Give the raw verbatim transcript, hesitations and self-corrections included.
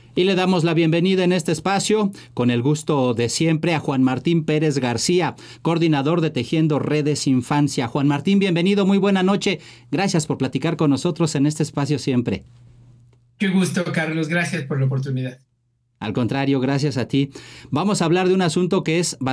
Y le damos la bienvenida en este espacio, con el gusto de siempre, a Juan Martín Pérez García, coordinador de Tejiendo Redes Infancia. Juan Martín, bienvenido, muy buena noche. Gracias por platicar con nosotros en este espacio siempre. Qué gusto, Carlos. Gracias por la oportunidad. Al contrario, gracias a ti. Vamos a hablar de un asunto que es